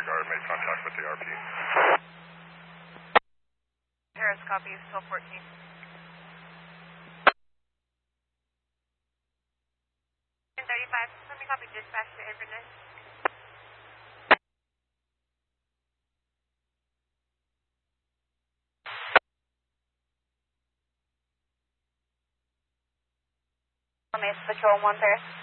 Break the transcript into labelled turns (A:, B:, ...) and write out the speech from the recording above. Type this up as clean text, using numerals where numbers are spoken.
A: disregard, made contact with the RP.
B: Harris, copy, 1214. 1035, let me copy dispatch to Inverness. Patrol 1 Paris.